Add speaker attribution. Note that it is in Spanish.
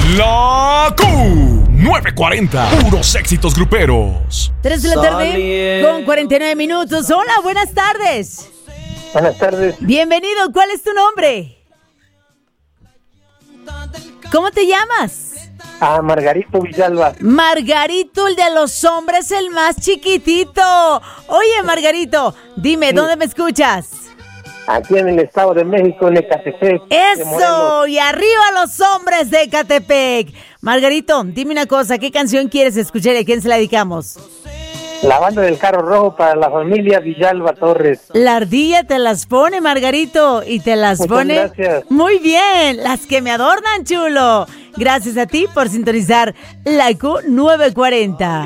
Speaker 1: La Q940. Puros éxitos gruperos.
Speaker 2: 3 de la tarde con 49 minutos. Hola, buenas tardes.
Speaker 3: Buenas tardes.
Speaker 2: Bienvenido. ¿Cuál es tu nombre? ¿Cómo te llamas?
Speaker 3: Margarito Villalba.
Speaker 2: Margarito, el de los hombres, el más chiquitito. Oye, Margarito, dime, ¿dónde me escuchas?
Speaker 3: Aquí en el Estado de México, en Ecatepec.
Speaker 2: ¡Eso! Y arriba los hombres de Ecatepec. Margarito, dime una cosa, ¿qué canción quieres escuchar y a quién se la dedicamos?
Speaker 3: La banda del Carro Rojo para la familia Villalba Torres.
Speaker 2: La ardilla te las pone, Margarito, y te las
Speaker 3: Muchas
Speaker 2: pone
Speaker 3: gracias.
Speaker 2: muy bien, las que me adornan, chulo. Gracias a ti por sintonizar la Q940.